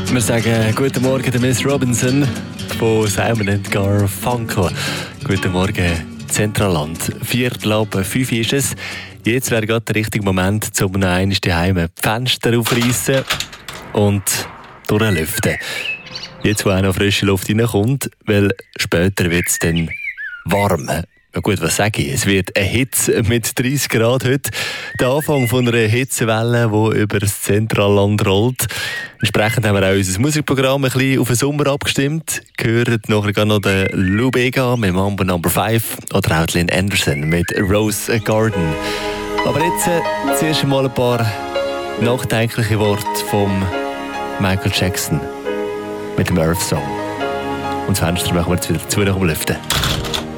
Wir sagen guten Morgen der Miss Robinson von Simon & Garfunkel. Guten Morgen, Zentralland. 4:45 ist es. Jetzt wäre gerade der richtige Moment, um noch einmal daheim die Fenster aufreißen und durchlüften. Jetzt, wo auch noch frische Luft reinkommt, weil später wird es dann warm. Ja gut, was sage ich? Es wird eine Hitze mit 30 Grad heute. Der Anfang von einer Hitzewelle, die über das Zentralland rollt. Entsprechend haben wir auch unser Musikprogramm ein bisschen auf den Sommer abgestimmt. Gehört nachher noch den Lou Bega mit Mambo No. 5 oder auch Lynn Anderson mit Rose Garden. Aber jetzt zuerst mal ein paar nachdenkliche Worte von Michael Jackson mit dem Earth Song. Und das Fenster machen wir jetzt wieder zu, nach dem Lüften.